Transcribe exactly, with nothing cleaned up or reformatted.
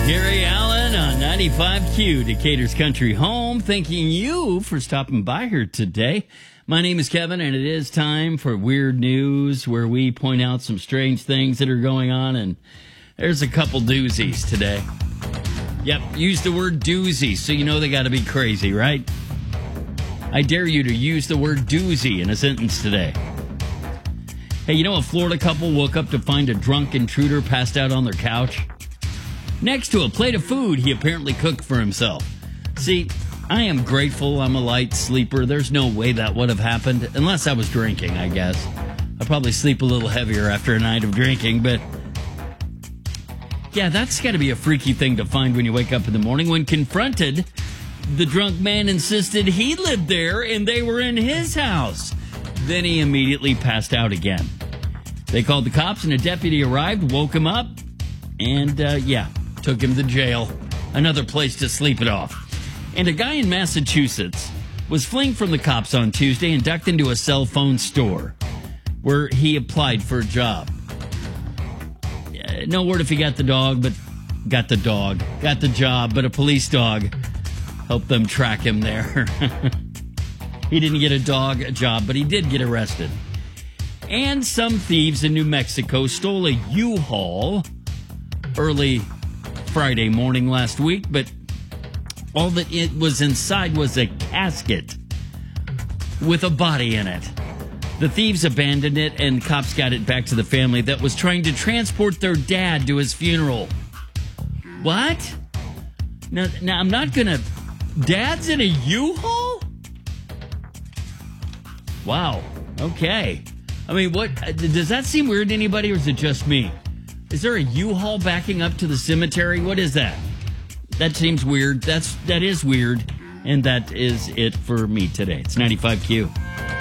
Gary Allen on ninety-five Q, Decatur's Country Home. Thanking you for stopping by here today. My name is Kevin, and it is time for Weird News, where we point out some strange things that are going on, and there's a couple doozies today. Yep, use the word doozy, so you know they got to be crazy, right? I dare you to use the word doozy in a sentence today. Hey, you know a Florida couple woke up to find a drunk intruder passed out on their couch? Next to a plate of food he apparently cooked for himself. See, I am grateful I'm a light sleeper. There's no way that would have happened, unless I was drinking, I guess. I'd probably sleep a little heavier after a night of drinking, but yeah, that's got to be a freaky thing to find when you wake up in the morning. When confronted, the drunk man insisted he lived there and they were in his house. Then he immediately passed out again. They called the cops and a deputy arrived, woke him up, and uh, yeah, took him to jail. Another place to sleep it off. And a guy in Massachusetts was fleeing from the cops on Tuesday and ducked into a cell phone store where he applied for a job. Uh, no word if he got the dog, but got the dog. Got the job, but a police dog helped them track him there. He didn't get a dog a job, but he did get arrested. And some thieves in New Mexico stole a U-Haul early Friday morning last week, but all that it was inside was a casket with a body in it. The thieves abandoned it, and cops got it back to the family that was trying to transport their dad to his funeral. What? Now, now I'm not going to... Dad's in a U-Haul? Wow. Okay. I mean, what... Does that seem weird to anybody, or is it just me? Is there a U-Haul backing up to the cemetery? What is that? That seems weird. That's that is weird. And that is it for me today. It's ninety-five Q.